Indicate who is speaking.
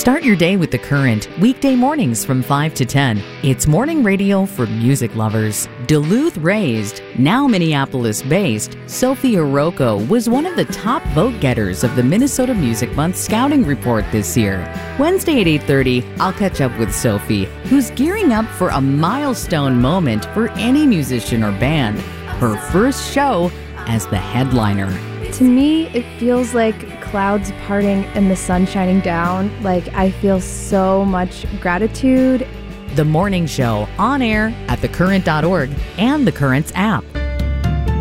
Speaker 1: Start your day with The Current, weekday mornings from 5 to 10. It's morning radio for music lovers. Duluth raised, now Minneapolis-based, Sophia Rocco was one of the top vote-getters of the Minnesota Music Month Scouting Report this year. Wednesday at 8:30, I'll catch up with Sophie, who's gearing up for a milestone moment for any musician or band. Her first show as the headliner.
Speaker 2: To me, it feels like clouds parting and the sun shining down. Like, I feel so much gratitude.
Speaker 1: The Morning Show, on air at thecurrent.org and The Current's app.